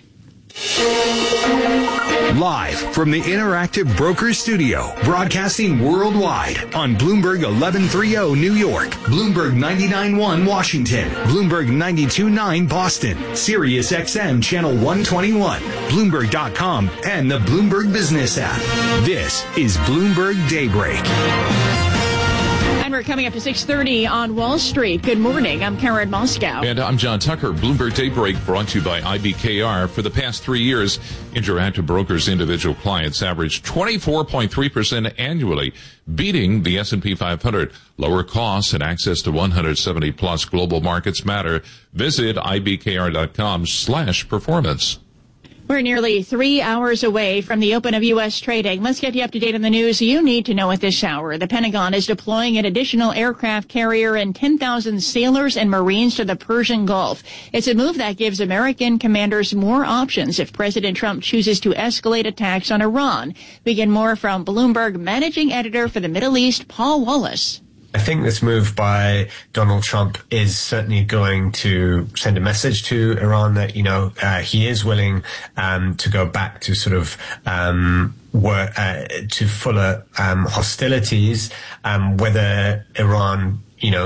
Live from the Interactive Brokers Studio, broadcasting worldwide on Bloomberg 1130 New York, Bloomberg 99.1 Washington, Bloomberg 92.9 Boston, Sirius XM Channel 121, Bloomberg.com, and the Bloomberg Business app. This is Bloomberg Daybreak. And we're coming up to 6:30 on Wall Street. Good morning. I'm Karen Moscow. And I'm John Tucker. Bloomberg Daybreak brought to you by IBKR. For the past 3 years, Interactive Brokers individual clients averaged 24.3% annually, beating the S&P 500. Lower costs and access to 170-plus global markets matter. Visit ibkr.com/performance. We're nearly 3 hours away from the open of U.S. trading. Let's get you up to date on the news you need to know at this hour. The Pentagon is deploying an additional aircraft carrier and 10,000 sailors and Marines to the Persian Gulf. It's a move that gives American commanders more options if President Trump chooses to escalate attacks on Iran. We get more from Bloomberg managing editor for the Middle East, Paul Wallace. I think this move by Donald Trump is certainly going to send a message to Iran that, he is willing to go back to sort of to fuller hostilities. Whether Iran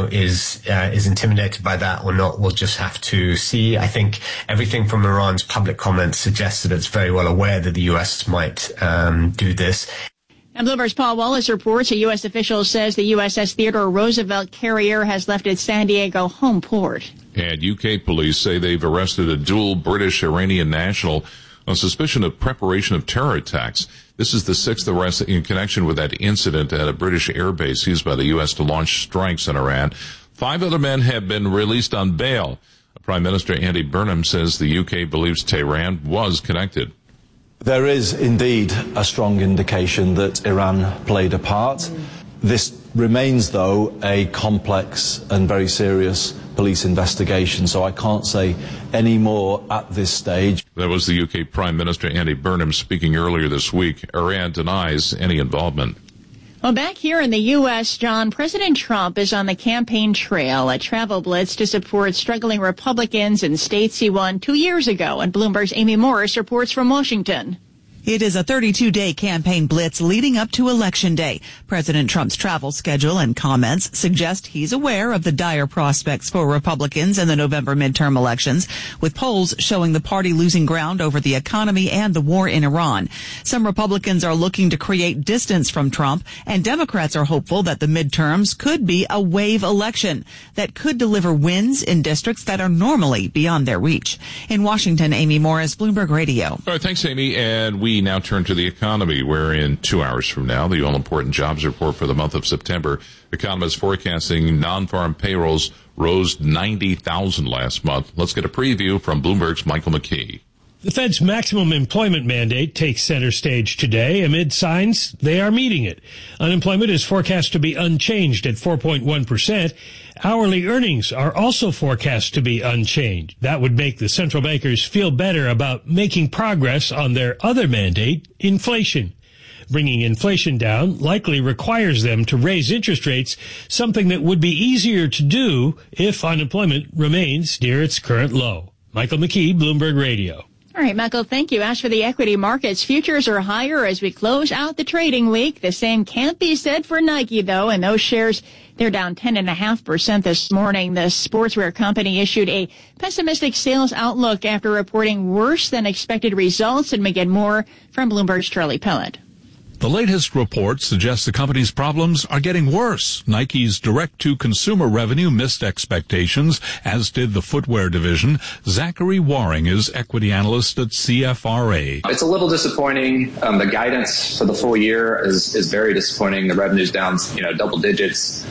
is intimidated by that or not, we'll just have to see. I think everything from Iran's public comments suggests that it's very well aware that the U.S. might do this. And Bloomberg's Paul Wallace reports a U.S. official says the USS Theodore Roosevelt carrier has left its San Diego home port. And UK police say they've arrested a dual British-Iranian national on suspicion of preparation of terror attacks. This is the sixth arrest in connection with that incident at a British airbase used by the U.S. to launch strikes on Iran. 5 other men have been released on bail. Prime Minister Andy Burnham says the UK believes Tehran was connected. There is indeed a strong indication that Iran played a part. This remains, though, a complex and very serious police investigation, so I can't say any more at this stage. That was the UK Prime Minister Andy Burnham speaking earlier this week. Iran denies any involvement. Well, back here in the U.S., John, President Trump is on the campaign trail, a travel blitz to support struggling Republicans in states he won 2 years ago. And Bloomberg's Amy Morris reports from Washington. It is a 32-day campaign blitz leading up to Election Day. President Trump's travel schedule and comments suggest he's aware of the dire prospects for Republicans in the November midterm elections, with polls showing the party losing ground over the economy and the war in Iran. Some Republicans are looking to create distance from Trump, and Democrats are hopeful that the midterms could be a wave election that could deliver wins in districts that are normally beyond their reach. In Washington, Amy Morris, Bloomberg Radio. All right, thanks, Amy. And we now turn to the economy, where in 2 hours from now, the all-important jobs report for the month of September. Economists forecasting non-farm payrolls rose 90,000 last month. Let's get a preview from Bloomberg's Michael McKee. The Fed's maximum employment mandate takes center stage today amid signs they are meeting it. Unemployment is forecast to be unchanged at 4.1%. Hourly earnings are also forecast to be unchanged. That would make the central bankers feel better about making progress on their other mandate, inflation. Bringing inflation down likely requires them to raise interest rates, something that would be easier to do if unemployment remains near its current low. Michael McKee, Bloomberg Radio. All All right, Michael, thank you. As for the equity markets, futures are higher as we close out the trading week. The same can't be said for Nike, though, and those shares, they're down 10.5% this morning. The sportswear company issued a pessimistic sales outlook after reporting worse than expected results, and we get more from Bloomberg's Charlie Pellet. The latest report suggests the company's problems are getting worse. Nike's direct-to-consumer revenue missed expectations, as did the footwear division. Zachary Waring is equity analyst at CFRA. It's a little disappointing. The guidance for the full year is very disappointing. The revenue's down, double digits.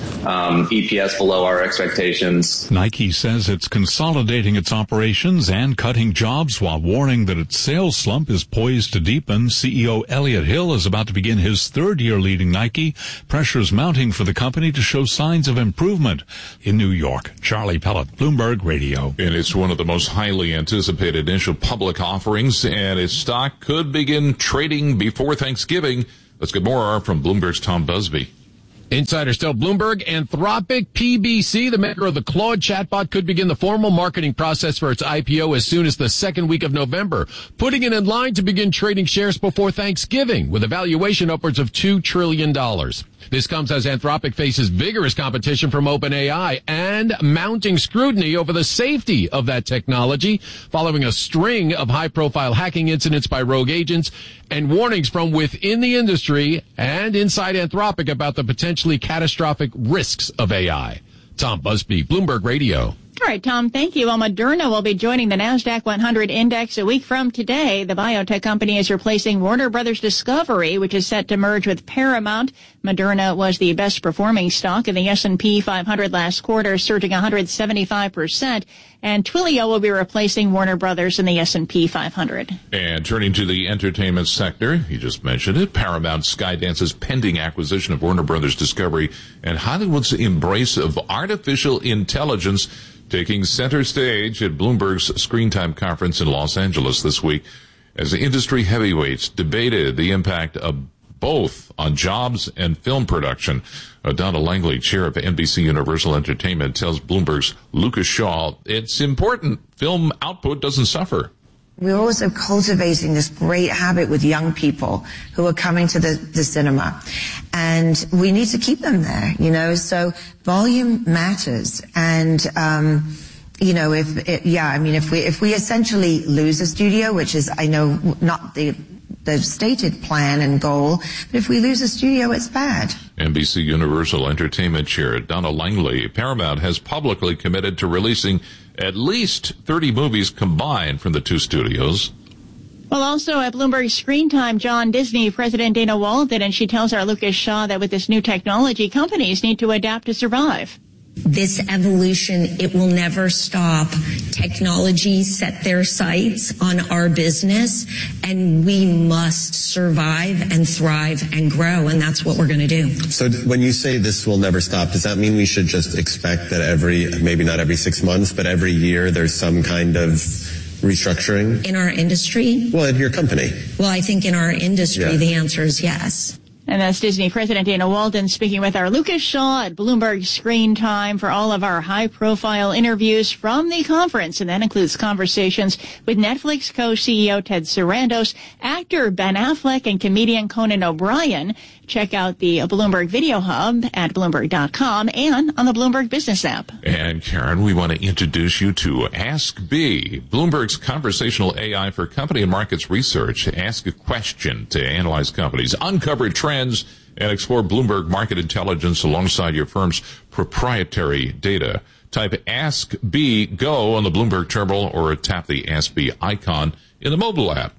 EPS below our expectations. Nike says it's consolidating its operations and cutting jobs while warning that its sales slump is poised to deepen. CEO Elliott Hill is about to begin his third year leading Nike. Pressure's mounting for the company to show signs of improvement. In New York, Charlie Pellet, Bloomberg Radio. And it's one of the most highly anticipated initial public offerings, and its stock could begin trading before Thanksgiving. Let's get more from Bloomberg's Tom Busby. Insiders tell Bloomberg Anthropic PBC, the maker of the Claude chatbot, could begin the formal marketing process for its IPO as soon as the second week of November, putting it in line to begin trading shares before Thanksgiving with a valuation upwards of $2 trillion. This comes as Anthropic faces vigorous competition from OpenAI and mounting scrutiny over the safety of that technology following a string of high-profile hacking incidents by rogue agents and warnings from within the industry and inside Anthropic about the potentially catastrophic risks of AI. Tom Busby, Bloomberg Radio. All right, Tom, thank you. Well, Moderna will be joining the NASDAQ 100 index a week from today. The biotech company is replacing Warner Brothers Discovery, which is set to merge with Paramount. Moderna was the best performing stock in the S&P 500 last quarter, surging 175%. And Twilio will be replacing Warner Brothers in the S&P 500. And turning to the entertainment sector, you just mentioned it, Paramount Skydance's pending acquisition of Warner Brothers Discovery and Hollywood's embrace of artificial intelligence taking center stage at Bloomberg's Screen Time conference in Los Angeles this week as the industry heavyweights debated the impact of both on jobs and film production. Donna Langley, chair of NBC Universal Entertainment, tells Bloomberg's Lucas Shaw it's important film output doesn't suffer. We're also cultivating this great habit with young people who are coming to the cinema. And we need to keep them there, so volume matters. And, if we essentially lose a studio, which is, I know, not the stated plan and goal, but if we lose a studio, it's bad. NBC Universal Entertainment chair Donna Langley, Paramount has publicly committed to releasing at least 30 movies combined from the two studios. Well, also at Bloomberg Screen Time, John Disney, President Dana Walden, and she tells our Lucas Shaw that with this new technology, companies need to adapt to survive. This evolution, it will never stop. Technology set their sights on our business, and we must survive and thrive and grow, and that's what we're going to do. So when you say this will never stop, does that mean we should just expect that maybe not every 6 months, but every year there's some kind of restructuring? In our industry? Well, in your company. Well, I think in our industry, the answer is yes. And that's Disney President Dana Walden speaking with our Lucas Shaw at Bloomberg Screen Time for all of our high-profile interviews from the conference. And that includes conversations with Netflix co-CEO Ted Sarandos, actor Ben Affleck, and comedian Conan O'Brien. Check out the Bloomberg Video Hub at Bloomberg.com and on the Bloomberg Business app. And Karen, we want to introduce you to Ask B, Bloomberg's conversational AI for company and markets research. Ask a question to analyze companies, uncover trends, and explore Bloomberg market intelligence alongside your firm's proprietary data. Type Ask B Go on the Bloomberg terminal or tap the Ask B icon in the mobile app.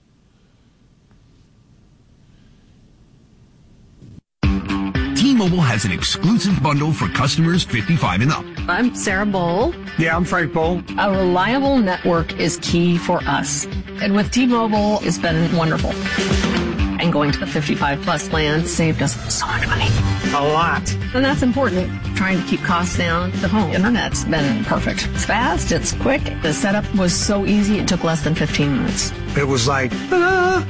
T-Mobile has an exclusive bundle for customers 55 and up. I'm Sarah Bowl. Yeah, I'm Frank Bowl. A reliable network is key for us. And with T-Mobile, it's been wonderful. And going to the 55 plus plan saved us so much money. a lot. And that's important, trying to keep costs down. The home internet's been perfect. It's fast, it's quick. The setup was so easy, it took less than 15 minutes. It was like, ta-da!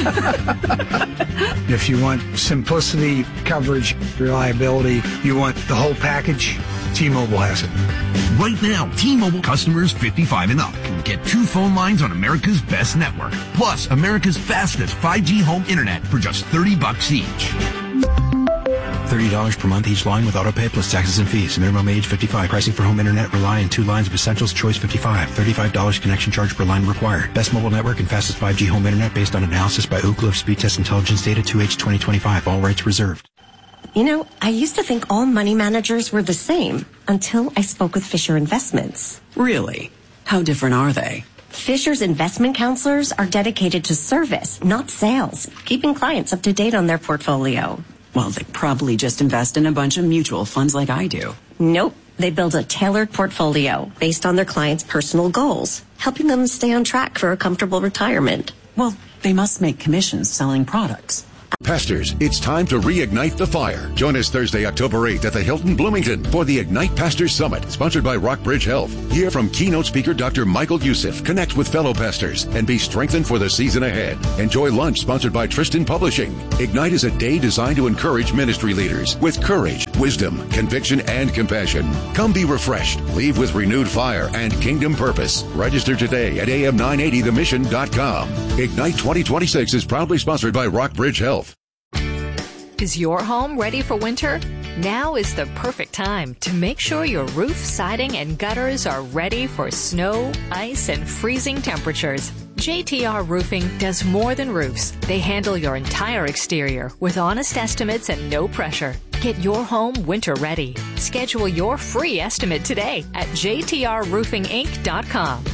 If you want simplicity, coverage, reliability, you want the whole package, T-Mobile has it. Right now, T-Mobile customers 55 and up can get 2 phone lines on America's best network, plus America's fastest 5G home internet for just $30 each. $30 per month each line with autopay plus taxes and fees. Minimum age 55. Pricing for home internet rely on 2 lines of Essentials Choice 55. $35 connection charge per line required. Best mobile network and fastest 5G home internet based on analysis by Ookla of Speed Test Intelligence data 2H 2025. All rights reserved. You know, I used to think all money managers were the same until I spoke with Fisher Investments. Really? How different are they? Fisher's investment counselors are dedicated to service, not sales, keeping clients up to date on their portfolio. Well, they probably just invest in a bunch of mutual funds like I do. Nope. They build a tailored portfolio based on their clients' personal goals, helping them stay on track for a comfortable retirement. Well, they must make commissions selling products. Pastors, it's time to reignite the fire. Join us Thursday, October 8th at the Hilton Bloomington for the Ignite Pastors Summit, sponsored by Rockbridge Health. Hear from keynote speaker Dr. Michael Youssef, connect with fellow pastors, and be strengthened for the season ahead. Enjoy lunch sponsored by Tristan Publishing. Ignite is a day designed to encourage ministry leaders with courage, wisdom, conviction, and compassion. Come be refreshed, leave with renewed fire and kingdom purpose. Register today at am980themission.com. Ignite 2026 is proudly sponsored by Rockbridge Health. Is your home ready for winter? Now is the perfect time to make sure your roof, siding, and gutters are ready for snow, ice, and freezing temperatures. JTR Roofing does more than roofs. They handle your entire exterior with honest estimates and no pressure. Get your home winter ready. Schedule your free estimate today at jtrroofinginc.com.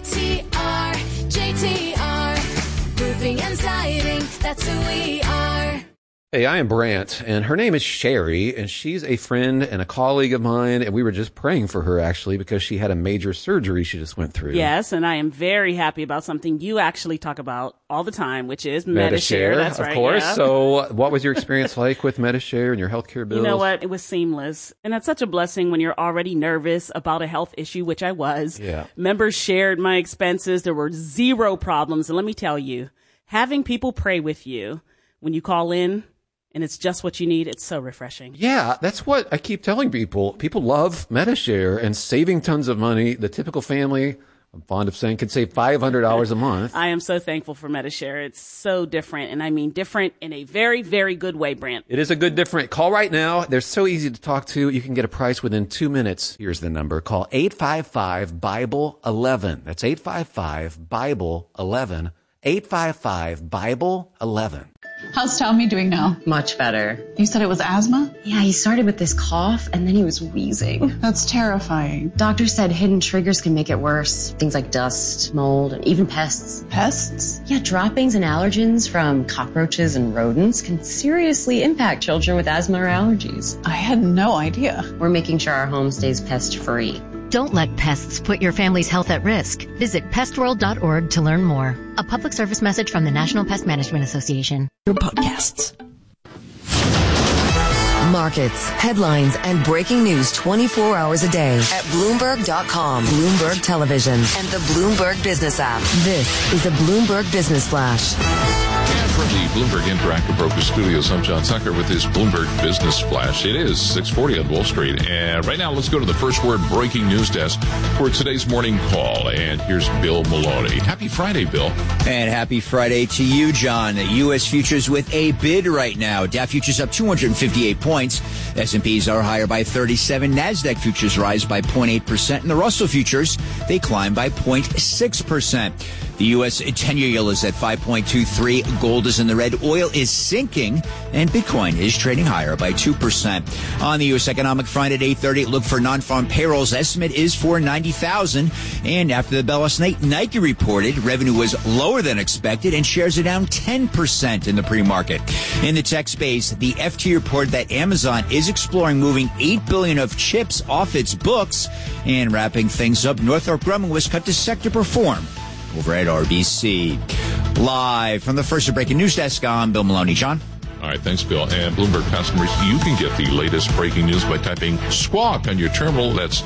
JTR, roofing and siding, that's who we are. Hey, I am Brant, and her name is Sherry, and she's a friend and a colleague of mine, and we were just praying for her, actually, because she had a major surgery she just went through. Yes, and I am very happy about something you actually talk about all the time, which is Medi-Share. That's right, of course. Yeah. So what was your experience like with Medi-Share and your healthcare bills? You know what? It was seamless, and that's such a blessing when you're already nervous about a health issue, which I was. Yeah. Members shared my expenses. There were 0 problems, and let me tell you, having people pray with you when you call in, and it's just what you need. It's so refreshing. Yeah, that's what I keep telling people. People love Medi-Share and saving tons of money. The typical family, I'm fond of saying, could save $500 a month. I am so thankful for Medi-Share. It's so different, and I mean different in a very, very good way, Brant. It is a good different. Call right now. They're so easy to talk to. You can get a price within 2 minutes. Here's the number. Call 855-BIBLE-11. That's 855-BIBLE-11. 855-BIBLE-11. How's Tommy doing now? Much better. You said it was asthma? Yeah, he started with this cough and then he was wheezing. That's terrifying. Doctor said hidden triggers can make it worse. Things like dust, mold, and even pests. Pests? Yeah, droppings and allergens from cockroaches and rodents can seriously impact children with asthma or allergies. I had no idea. We're making sure our home stays pest-free. Don't let pests put your family's health at risk. Visit pestworld.org to learn more. A public service message from the National Pest Management Association. Your podcasts. Markets, headlines, and breaking news 24 hours a day at Bloomberg.com, Bloomberg Television, and the Bloomberg Business app. This is a Bloomberg Business Flash. And from the Bloomberg Interactive Broker Studios, I'm John Tucker with this Bloomberg Business Flash. It is 6:40 on Wall Street. And right now, let's go to the First Word breaking news desk for today's morning call. And here's Bill Maloney. Happy Friday, Bill. And happy Friday to you, John. The U.S. futures with a bid right now. Dow futures up 258 points. S&Ps are higher by 37. NASDAQ futures rise by 0.8%. And the Russell futures, they climb by 0.6%. The U.S. 10-year yield is at 5.23. Gold is in the red. Oil is sinking. And Bitcoin is trading higher by 2%. On the U.S. economic front at 8:30, look for non-farm payrolls. Estimate is for 90,000. And after the bell last night, Nike reported revenue was lower than expected and shares are down 10% in the pre-market. In the tech space, the FT reported that Amazon is exploring moving $8 billion of chips off its books. And wrapping things up, Northrop Grumman was cut to sector perform over at RBC. Live from the First Breaking News Desk, I'm Bill Maloney. John? All right, thanks, Bill. And Bloomberg customers, you can get the latest breaking news by typing Squawk on your terminal. That's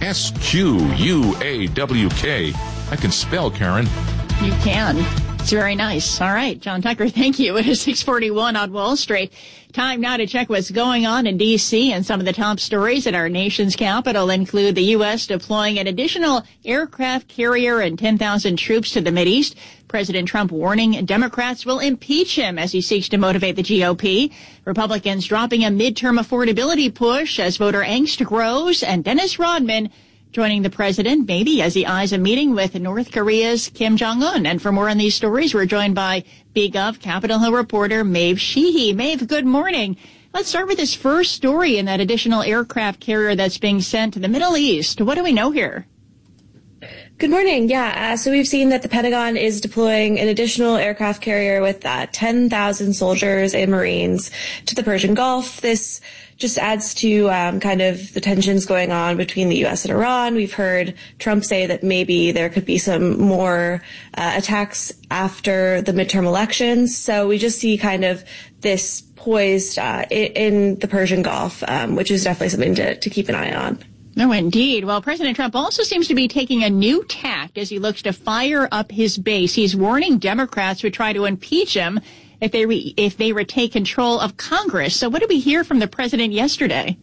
SQUAWK. I can spell, Karen. You can. It's very nice. All right, John Tucker, thank you. It is 6:41 on Wall Street. Time now to check what's going on in D.C. and some of the top stories at our nation's capital include the U.S. deploying an additional aircraft carrier and 10,000 troops to the Mideast. President Trump warning Democrats will impeach him as he seeks to motivate the GOP. Republicans dropping a midterm affordability push as voter angst grows. And Dennis Rodman joining the president, maybe as he eyes a meeting with North Korea's Kim Jong-un. And for more on these stories, we're joined by BGov Capitol Hill reporter Maeve Sheehy. Maeve, good morning. Let's start with this first story in that additional aircraft carrier that's being sent to the Middle East. What do we know here? Good morning. So we've seen that the Pentagon is deploying an additional aircraft carrier with 10,000 soldiers and Marines to the Persian Gulf. This just adds to kind of the tensions going on between the U.S. and Iran. We've heard Trump say that maybe there could be some more attacks after the midterm elections. So we just see kind of this poised in the Persian Gulf, which is definitely something to keep an eye on. No, indeed. Well, President Trump also seems to be taking a new tack as he looks to fire up his base. He's warning Democrats who try to impeach him if they retake control of Congress. So what did we hear from the president yesterday?